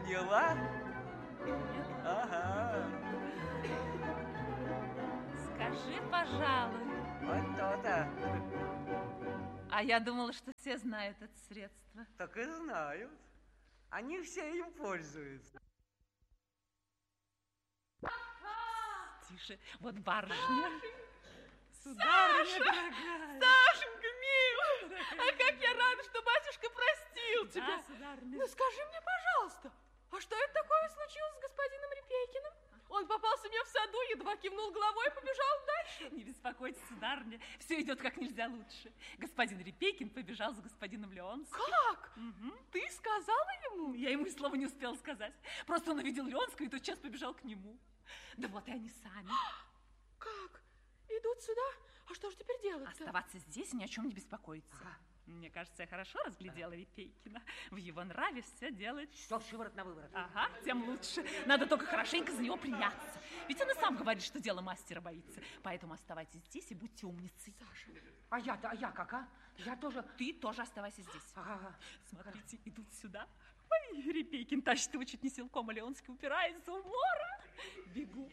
Поняла? Нет. Ага. Скажи, пожалуй. Вот то-то. А я думала, что все знают это средство. Так и знают. Они все им пользуются. Тише, вот барышня. Сударыня дорогая. Сашенька, милый, а как я рада, что батюшка простил тебя. Да, сударыня. Ну, скажи мне, пожалуйста, а что это такое случилось с господином Репейкиным? Он попался мне в саду, едва кивнул головой и побежал дальше. Не беспокойтесь, сударыня, все идет как нельзя лучше. Господин Репейкин побежал за господином Леонским. Как? Ты сказала ему? Я ему и слова не успела сказать. Просто он увидел Леонского и тотчас побежал к нему. Да вот и они сами. Как? Идут сюда? А что же теперь делать-то? Оставаться здесь и ни о чем не беспокоиться. Мне кажется, я хорошо разглядела Репейкина. В его нраве все делает... Что шиворот на выворот. Ага, тем лучше. Надо только хорошенько за него приняться. Ведь он и сам говорит, что дело мастера боится. Поэтому оставайтесь здесь и будьте умницей. Саша. А я как, а? Я тоже... Ты тоже оставайся здесь. Ага. Смотрите, идут сюда. Ой, Репейкин тащит его чуть не силком, а Леонский упирается в умора. Бегу.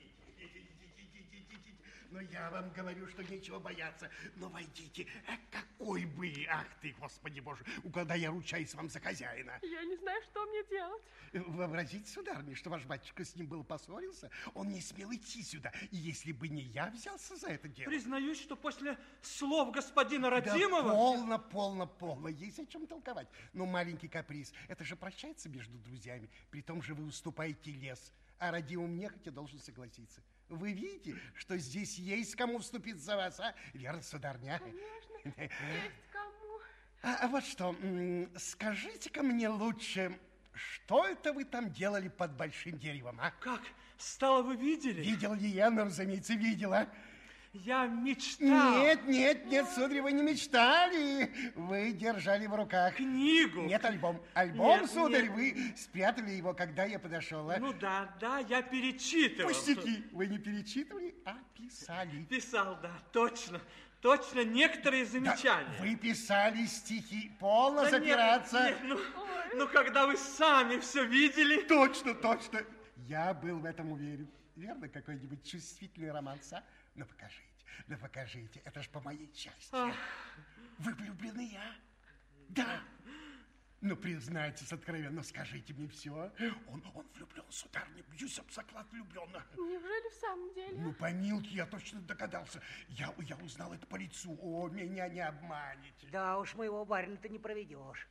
Но я вам говорю, что нечего бояться. Но войдите. Какой вы, ах ты, Господи Боже, когда я ручаюсь вам за хозяина. Я не знаю, что мне делать. Вообразите, сударыня, что ваш батюшка с ним был поссорился, он не смел идти сюда. И если бы не я взялся за это дело... Признаюсь, что после слов господина Да Радимова... полно. Есть о чем толковать. Но маленький каприз, это же прощается между друзьями. При том же вы уступаете лес. А Радимов нехотя должен согласиться. Вы видите, что здесь есть кому вступить за вас, а? Верно, сударня? Конечно, есть кому. А вот что, скажите-ка мне лучше, что это вы там делали под большим деревом, а? Как? Стало, вы видели? Видел ли я? Ну, разумеется, видела. Я мечтал. Нет, сударь, вы не мечтали. Вы держали в руках... Книгу. Нет, альбом. Альбом, Нет, сударь, нет. вы спрятали его, когда я подошел. А? Ну да, я перечитывал. Пустяки. Вы не перечитывали, а писали. Писал, да, точно, некоторые замечания. Да, вы писали стихи. Полно Да запираться. нет, ну, когда вы сами все видели... Точно. Я был в этом уверен. Верно, какой-нибудь чувствительный романс, а? Ну, покажите. Это ж по моей части. Ах. Вы влюблены, а? Да. Ну, признайтесь откровенно, скажите мне все. Он влюблен, сударыня, бьюсь об заклад, влюблен. Неужели в самом деле? Ну, помилки, я точно догадался. Я узнал это по лицу. О, меня не обманете. Да уж, моего барина-то не проведешь.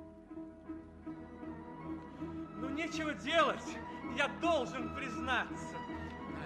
Ну, нечего делать, я должен признаться.